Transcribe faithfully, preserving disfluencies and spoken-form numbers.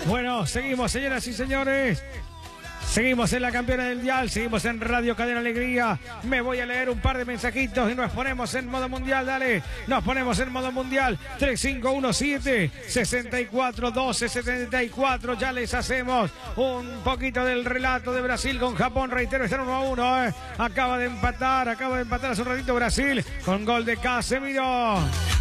Bueno, seguimos, señoras y señores. Seguimos en la campeona del dial, seguimos en Radio Cadena Alegría. Me voy a leer un par de mensajitos y nos ponemos en modo mundial, dale. Nos ponemos en modo mundial. tres cinco uno siete, seis cuatro uno dos, siete cuatro. Ya les hacemos un poquito del relato de Brasil con Japón. Reitero, están uno a uno. ¿eh? Acaba de empatar, acaba de empatar hace un ratito Brasil con gol de Casemiro.